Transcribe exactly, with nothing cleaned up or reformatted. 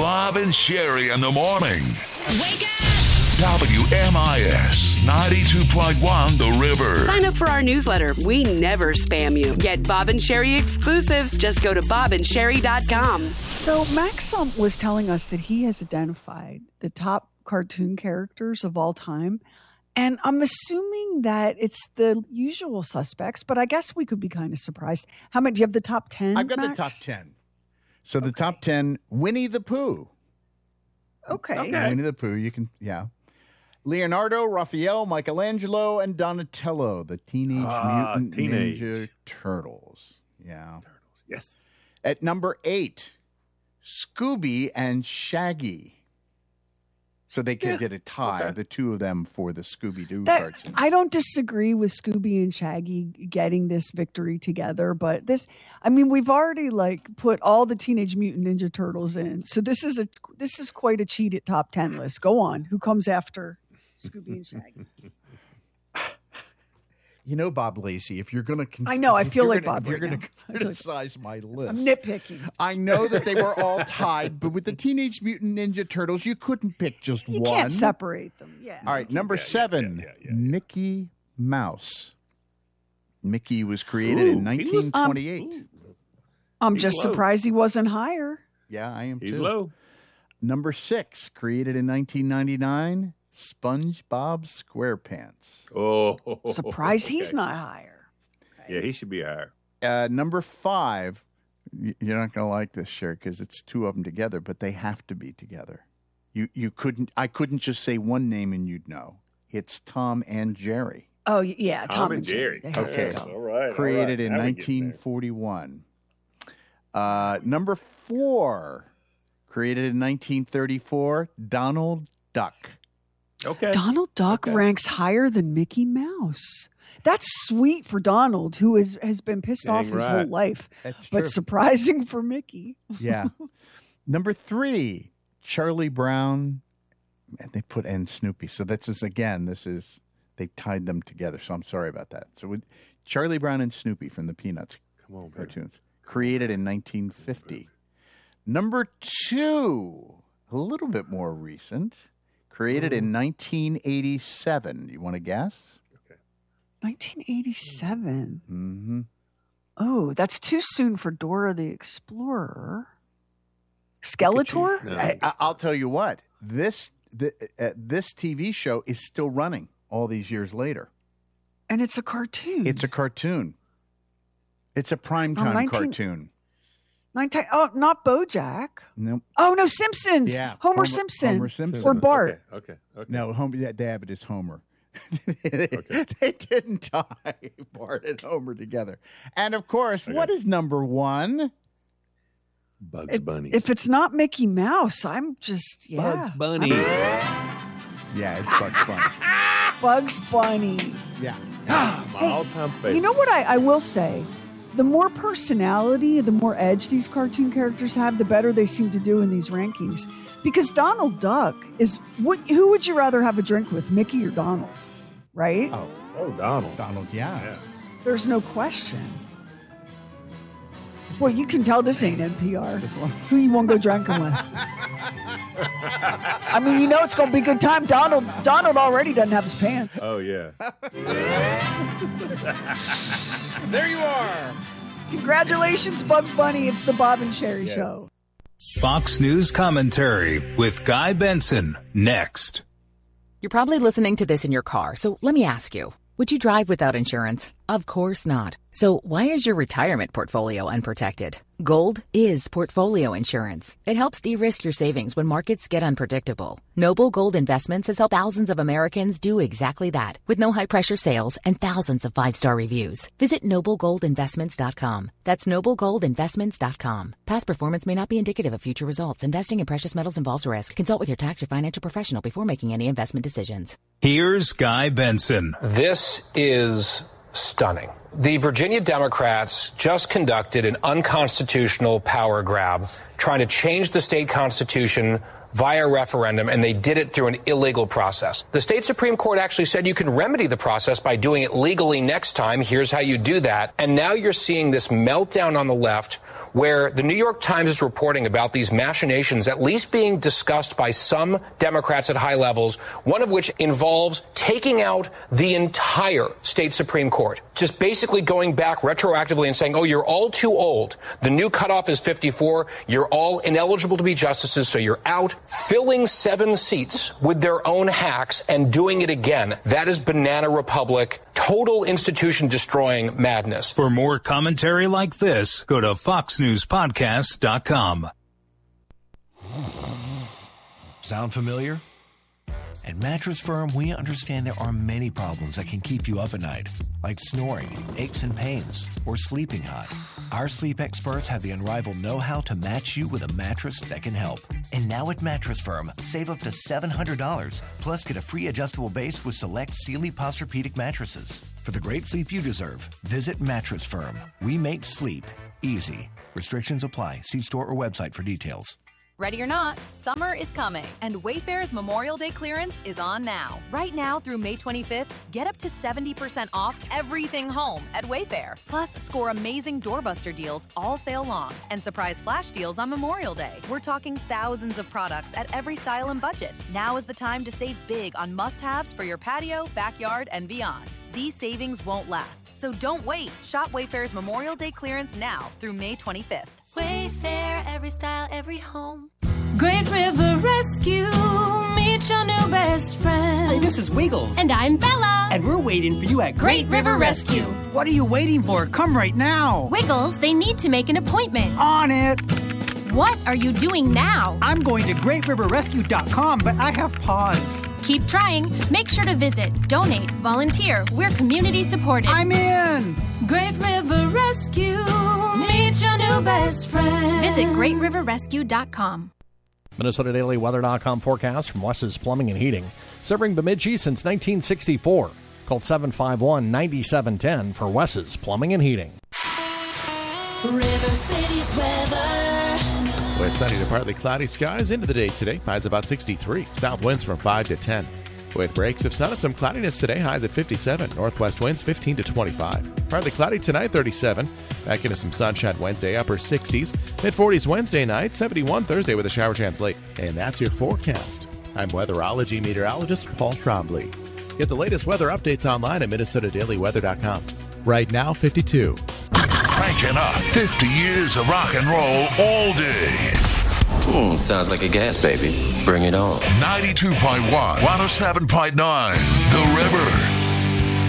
Bob and Sherry in the morning. Wake up! W M I S ninety-two point one The River. Sign up for our newsletter. We never spam you. Get Bob and Sherry exclusives. Just go to bob and sherry dot com. So Maxim was telling us that he has identified the top cartoon characters of all time. And I'm assuming that it's the usual suspects, but I guess we could be kind of surprised. How many? Do you have the top ten? I've got Max? the top ten. So the Okay. top ten, Winnie the Pooh. Okay. Okay. Winnie the Pooh, you can, yeah. Leonardo, Raphael, Michelangelo, and Donatello, the Teenage Ah, Mutant teenage. Ninja Turtles. Yeah. Yes. At number eight, Scooby and Shaggy. So they Yeah, did a tie, okay. the two of them for the Scooby-Doo That, cartoon. I don't disagree with Scooby and Shaggy getting this victory together, but this, I mean, we've already like put all the Teenage Mutant Ninja Turtles in, so this is a this is quite a cheated top ten list. Go on, who comes after Scooby and Shaggy? You know, Bob Lacey, if you're going to... I know, I feel like gonna, Bob If you're right going now. to criticize my I'm list... nitpicking. I know that they were all tied, but with the Teenage Mutant Ninja Turtles, you couldn't pick just You one. can't separate them. Yeah. All right, number Yeah, yeah, seven, yeah, yeah, yeah, yeah. Mickey Mouse. Mickey was created Ooh, in he was- nineteen twenty-eight. I'm He's just low. surprised he wasn't higher. Yeah, I am He's too. low. Number six, created in nineteen ninety-nine, SpongeBob SquarePants. Oh, Surprised he's okay. not higher. Yeah, he should be higher. Uh, number five, y- you're not going to like this, shirt because it's two of them together, but they have to be together. You you couldn't. I couldn't just say one name and you'd know. It's Tom and Jerry. Oh yeah, Tom, Tom and Jerry. They have to Okay. go. All right. all Created right. in Now we get nineteen forty-one. Uh, number four, created in nineteen thirty-four, Donald Duck. there. Okay. Donald Duck Okay. ranks higher than Mickey Mouse. That's sweet for Donald, who is, has been pissed Dang off his whole right. life, That's but true. surprising for Mickey. Yeah. Number three, Charlie Brown. And they put and Snoopy. So that's is again, this is they tied them together. So I'm sorry about that. So with Charlie Brown and Snoopy from the Peanuts Come on, baby. cartoons, created in nineteen fifty. Number two, a little bit more recent, created in nineteen eighty-seven. You want to guess? nineteen eighty-seven. Mm-hmm. Oh, that's too soon for Dora the Explorer. Skeletor? No, I, I- I'll tell you what. This the, uh, this T V show is still running all these years later. And it's a cartoon. It's a cartoon. It's a primetime nineteen cartoon. nineteen Oh, not BoJack. No, Oh, no, Simpsons. yeah, Homer, Simpson. Homer Simpson. Or Bart. Okay. Okay. okay. No, Homer. Yeah, David is Homer. They didn't tie Bart and Homer together. And of course, Okay. what is number one? Bugs Bunny. If it's not Mickey Mouse, I'm just, yeah. Bugs Bunny. Yeah, it's Bugs Bunny. Bugs Bunny. Yeah. My Hey, all-time favorite. You know what I, I will say? The more personality, the more edge these cartoon characters have, the better they seem to do in these rankings. Because Donald Duck is, what, who would you rather have a drink with, Mickey or Donald? Right? Oh, Oh, Donald. Donald. Yeah. Yeah. There's no question. Well, you can tell this ain't N P R. Just one- Who you want to go drinking with? I mean, you know it's going to be a good time. Donald Donald already doesn't have his pants. Oh, yeah. There you are. Congratulations, Bugs Bunny. It's the Bob and Sherry Yes. Show. Fox News Commentary with Guy Benson. Next. You're probably listening to this in your car, so let me ask you. Would you drive without insurance? Of course not. So why is your retirement portfolio unprotected? Gold is portfolio insurance. It helps de-risk your savings when markets get unpredictable. Noble Gold Investments has helped thousands of Americans do exactly that with no high-pressure sales and thousands of five-star reviews. Visit noble gold investments dot com. That's noble gold investments dot com. Past performance may not be indicative of future results. Investing in precious metals involves risk. Consult with your tax or financial professional before making any investment decisions. Here's Guy Benson. This is stunning. The Virginia Democrats just conducted an unconstitutional power grab, trying to change the state constitution via referendum, and they did it through an illegal process. The state Supreme Court actually said you can remedy the process by doing it legally next time. Here's how you do that. And now you're seeing this meltdown on the left, where the New York Times is reporting about these machinations at least being discussed by some Democrats at high levels, one of which involves taking out the entire state Supreme Court, just basically going back retroactively and saying, oh, you're all too old. The new cutoff is fifty-four. You're all ineligible to be justices, so you're out, filling seven seats with their own hacks and doing it again. That is Banana Republic, total institution destroying madness. For more commentary like this, go to fox news podcast dot com. Sound familiar? At Mattress Firm, we understand there are many problems that can keep you up at night, like snoring, aches and pains, or sleeping hot. Our sleep experts have the unrivaled know-how to match you with a mattress that can help. And now at Mattress Firm, save up to seven hundred dollars, plus get a free adjustable base with select Sealy Posturepedic mattresses. For the great sleep you deserve, visit Mattress Firm. We make sleep easy. Restrictions apply. See store or website for details. Ready or not, summer is coming, and Wayfair's Memorial Day clearance is on now. Right now through May twenty-fifth, get up to seventy percent off everything home at Wayfair. Plus, score amazing doorbuster deals all sale long and surprise flash deals on Memorial Day. We're talking thousands of products at every style and budget. Now is the time to save big on must-haves for your patio, backyard, and beyond. These savings won't last, so don't wait. Shop Wayfair's Memorial Day clearance now through May twenty-fifth. Wayfair, every style, every home. Great River Rescue, meet your new best friend. Hey, this is Wiggles. And I'm Bella. And we're waiting for you at Great, Great River Rescue. What are you waiting for? Come right now. Wiggles, they need to make an appointment. On it. What are you doing now? I'm going to great river rescue dot com, but I have pause. Keep trying. Make sure to visit, donate, volunteer. We're community supported. I'm in. Great River Rescue, meet your new best friend. Visit great river rescue dot com. Minnesota Daily Weather dot com forecast from Wes's Plumbing and Heating. Serving Bemidji since nineteen sixty-four. Call seven five one, nine seven one zero for Wes's Plumbing and Heating. River City's weather. West sunny to partly cloudy skies into the day today. Highs about sixty-three. South winds from five to ten. With breaks of sun and some cloudiness today. Highs at fifty-seven. Northwest winds fifteen to twenty-five. Partly cloudy tonight, thirty-seven. Back into some sunshine Wednesday, upper sixties. mid-forties Wednesday night, seventy-one Thursday with a shower chance late. And that's your forecast. I'm weatherology meteorologist Paul Trombley. Get the latest weather updates online at Minnesota Daily Weather dot com. Right now, fifty-two. Cranking up fifty years of rock and roll all day. Mm, sounds like a gas, baby. Bring it on. ninety-two point one, one oh seven point nine, The River.